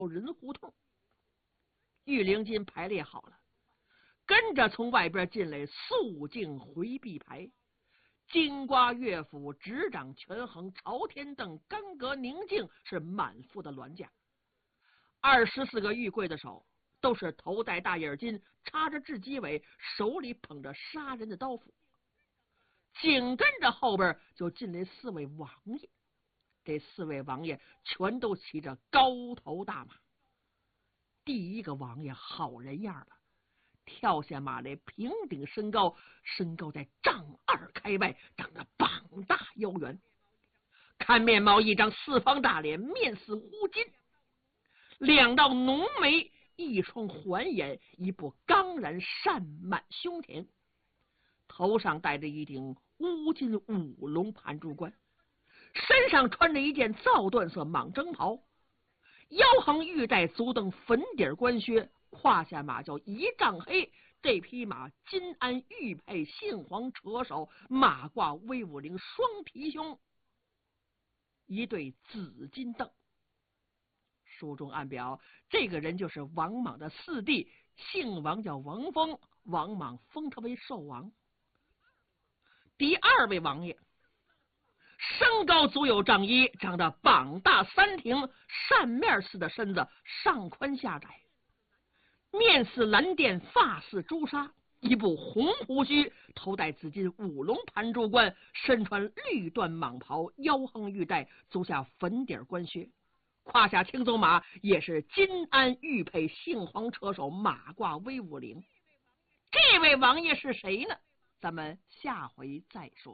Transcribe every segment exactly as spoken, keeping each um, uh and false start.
人胡同。御林军排列好了，跟着从外边进来肃静回避排，金瓜乐府执掌权衡，朝天凳干戈宁静，是满腹的銮驾。二十四个玉贵的手都是头戴大眼巾，插着雉鸡尾，手里捧着杀人的刀斧。紧跟着后边就进来四位王爷，这四位王爷全都骑着高头大马。第一个王爷好人样了，跳下马来，平顶身高，身高在丈二开外，长得膀大腰圆，看面貌一张四方大脸，面似乌金，两道浓眉，一双环眼，一部刚然善满胸前，头上戴着一顶乌金五龙盘珠冠，身上穿着一件皂缎色蟒征袍，腰横玉带，足蹬粉底官靴，胯下马叫一丈黑。这匹马金鞍玉佩，杏黄车手，马挂威武铃，双提胸，一对紫金镫。书中暗表，这个人就是王莽的四弟，姓王叫王封，王莽封他为寿王。第二位王爷身高足有丈一，长得膀大三庭，扇面似的身子，上宽下窄，面似蓝靛，发似朱砂，一部红胡须，头戴紫金五龙盘珠冠，身穿绿缎蟒袍，腰横玉带，足下粉底官靴，胯下青鬃马，也是金鞍玉佩，杏黄车手，马挂威武铃。这位王爷是谁呢？咱们下回再说。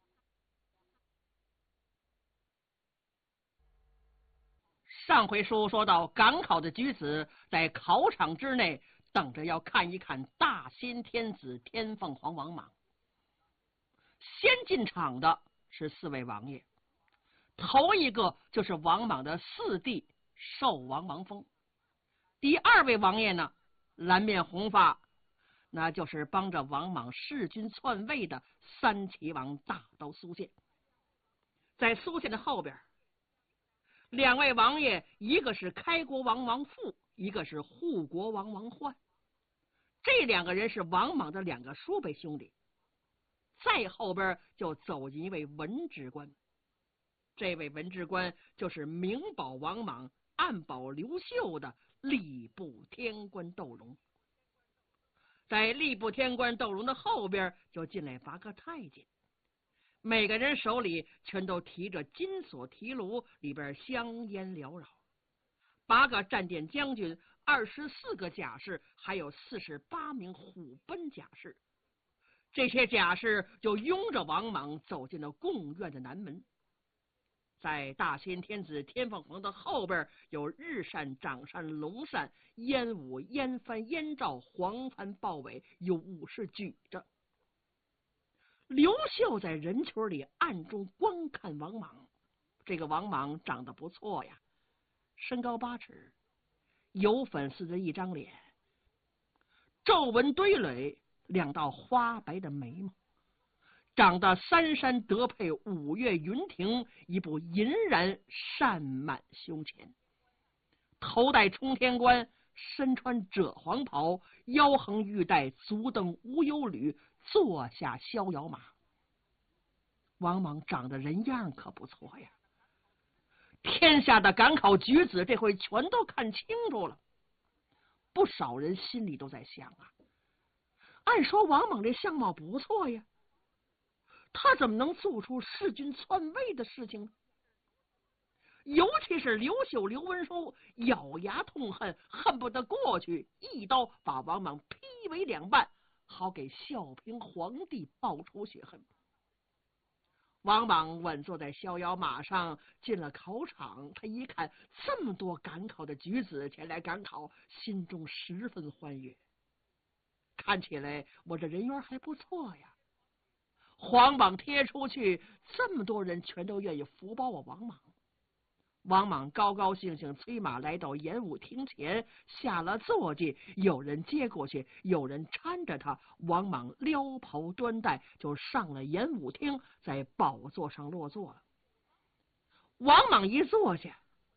上回书说到，赶考的举子在考场之内等着要看一看大仙天子天凤凰王莽。先进场的是四位王爷，头一个就是王莽的四弟寿王王封。第二位王爷呢，蓝面红发，那就是帮着王莽弑君篡位的三齐王大刀苏宪。在苏宪的后边，两位王爷，一个是开国王王父，一个是护国王王焕。这两个人是王莽的两个叔辈兄弟。再后边就走进一位文职官，这位文职官就是明保王莽，暗保刘秀的吏部天官窦融。在吏部天官窦融的后边就进来八个太监，每个人手里全都提着金锁提炉，里边香烟缭绕。八个战殿将军，二十四个甲士，还有四十八名虎贲甲士。这些甲士就拥着王莽走进了贡院的南门。在大仙天子天凤凰的后边有日扇、掌扇、龙扇、烟舞、烟幡、烟罩、黄幡、豹尾，有武士举着。刘秀在人群里暗中观看王莽。这个王莽长得不错呀，身高八尺，有粉似的一张脸，皱纹堆垒，两道花白的眉毛，长得三山得配，五岳云亭，一部银髯扇满胸前，头戴冲天冠，身穿赭黄袍，腰横玉带，足蹬无忧履，坐下逍遥马。王莽长得人样可不错呀，天下的赶考举子这回全都看清楚了。不少人心里都在想啊，按说王莽这相貌不错呀，他怎么能做出弑君篡位的事情呢？尤其是刘秀刘文书咬牙痛恨，恨不得过去一刀把王莽劈为两半，好给孝平皇帝报仇雪恨。王莽稳坐在逍遥马上进了考场，他一看这么多赶考的举子前来赶考，心中十分欢悦。看起来我这人缘还不错呀，皇榜贴出去，这么多人全都愿意福报我王莽。王莽高高兴兴催马来到演武厅前，下了坐骑，有人接过去，有人搀着他。王莽撩袍端带就上了演武厅，在宝座上落座了。王莽一坐下，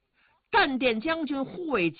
战殿将军护卫